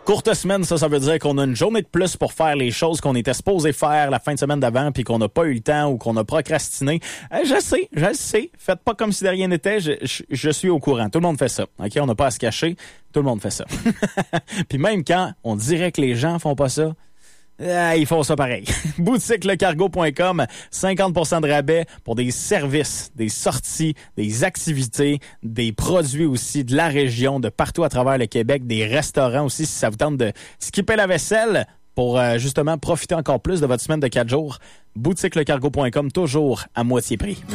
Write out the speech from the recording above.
Courte semaine, ça veut dire qu'on a une journée de plus pour faire les choses qu'on était supposé faire la fin de semaine d'avant puis qu'on n'a pas eu le temps ou qu'on a procrastiné. Je sais. Faites pas comme si de rien n'était. Je suis au courant. Tout le monde fait ça. OK? On n'a pas à se cacher. Tout le monde fait ça. Puis même quand on dirait que les gens font pas ça, ils font ça pareil. Boutiquelecargo.com, 50% de rabais pour des services, des sorties, des activités, des produits aussi de la région, de partout à travers le Québec, des restaurants aussi, si ça vous tente de skipper la vaisselle pour justement profiter encore plus de votre semaine de 4 jours. Boutiquelecargo.com, toujours à moitié prix.